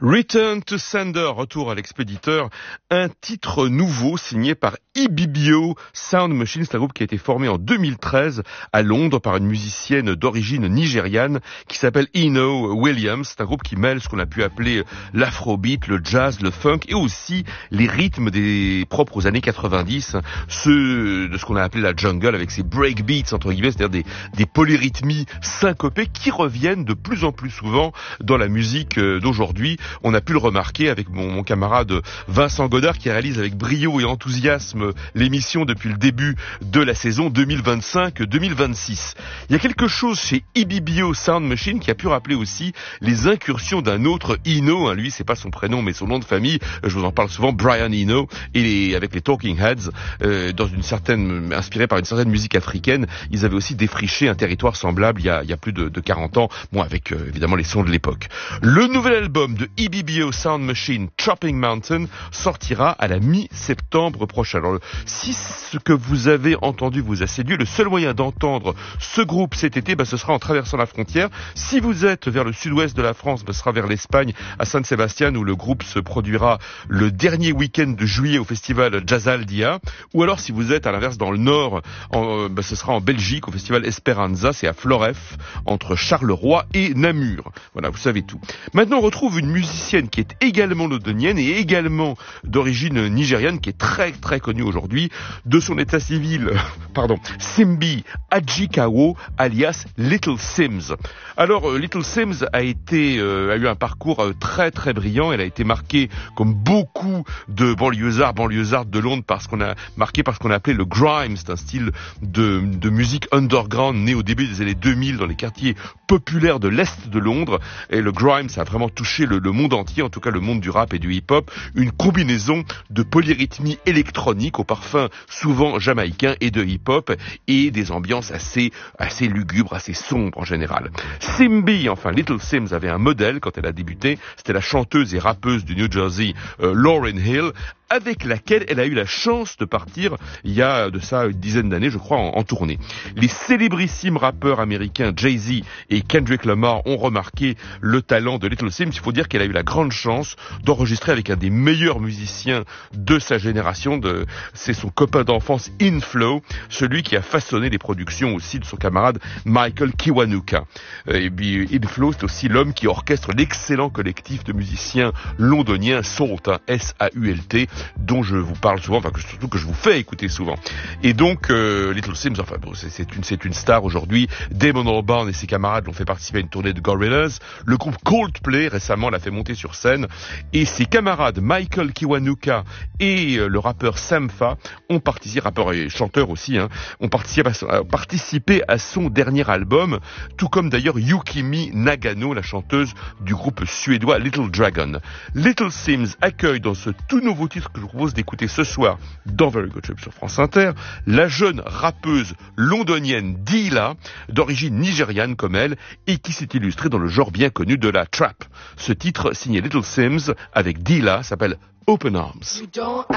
Return to Sender, retour à l'expéditeur, un titre nouveau signé par Ibibio Sound Machine. C'est un groupe qui a été formé en 2013 à Londres par une musicienne d'origine nigériane qui s'appelle Eno Williams. C'est un groupe qui mêle ce qu'on a pu appeler l'afrobeat, le jazz, le funk et aussi les rythmes des propres aux années 90, ceux de ce qu'on a appelé la jungle avec ses breakbeats entre guillemets, c'est-à-dire des polyrythmies syncopées qui reviennent de plus en plus souvent dans la musique d'aujourd'hui. On a pu le remarquer avec mon camarade Vincent Godard qui réalise avec brio et enthousiasme l'émission depuis le début de la saison 2025-2026. Il y a quelque chose chez Ibibio Sound Machine qui a pu rappeler aussi les incursions d'un autre Eno. Lui, c'est pas son prénom mais son nom de famille. Je vous en parle souvent, Brian Eno, et avec les Talking Heads, inspiré par une certaine musique africaine. Ils avaient aussi défriché un territoire semblable il y a plus de 40 ans, avec évidemment les sons de l'époque. Le nouvel album de Ibibio Sound Machine, Chopping Mountain, sortira à la mi-septembre prochain. Alors, si ce que vous avez entendu vous a séduit, le seul moyen d'entendre ce groupe cet été, ce sera en traversant la frontière. Si vous êtes vers le sud-ouest de la France, ce sera vers l'Espagne, à San Sebastián, où le groupe se produira le dernier week-end de juillet au festival Jazzaldia. Ou alors, si vous êtes à l'inverse dans le nord, ce sera en Belgique, au festival Esperanza, c'est à Floref, entre Charleroi et Namur. Voilà, vous savez tout. Maintenant, on retrouve une musicienne qui est également londonienne et également d'origine nigériane, qui est très très connue aujourd'hui, de son état civil, Simbi Ajikawo, alias Little Simz. Alors, Little Simz a eu un parcours très très brillant. Elle a été marquée, comme beaucoup de banlieusards de Londres, par ce qu'on a appelé le grime. C'est un style de musique underground né au début des années 2000 dans les quartiers populaires de l'Est de Londres. Et le grime, ça a vraiment touché le monde entier, en tout cas le monde du rap et du hip-hop. Une combinaison de polyrythmie électronique au parfum souvent jamaïcain et de hip-hop et des ambiances assez lugubres, assez sombres en général. Simbi, Little Simz, avait un modèle quand elle a débuté. C'était la chanteuse et rappeuse du New Jersey, Lauryn Hill, avec laquelle elle a eu la chance de partir il y a de ça une dizaine d'années, je crois, en tournée. Les célébrissimes rappeurs américains Jay-Z et Kendrick Lamar ont remarqué le talent de Little Simz. Il faut dire qu'elle a eu la grande chance d'enregistrer avec un des meilleurs musiciens de sa génération. C'est son copain d'enfance Inflow, celui qui a façonné les productions aussi de son camarade Michael Kiwanuka. Et puis Inflow, c'est aussi l'homme qui orchestre l'excellent collectif de musiciens londoniens Salt, S-A-U-L-T, dont je vous parle souvent, surtout que je vous fais écouter souvent. Et donc, Little Simz, c'est une star aujourd'hui. Damon Albarn et ses camarades l'ont fait participer à une tournée de Gorillaz. Le groupe Coldplay, récemment, l'a fait monter sur scène. Et ses camarades Michael Kiwanuka et le rappeur Sampha ont participé, rappeur et chanteur aussi, ont participé à son dernier album, tout comme d'ailleurs Yukimi Nagano, la chanteuse du groupe suédois Little Dragon. Little Simz accueille dans ce tout nouveau titre que je vous propose d'écouter ce soir dans Very Good Trip sur France Inter, la jeune rappeuse londonienne Dilla, d'origine nigériane comme elle, et qui s'est illustrée dans le genre bien connu de la trap. Ce titre, signé Little Simz avec Dilla, s'appelle Open Arms.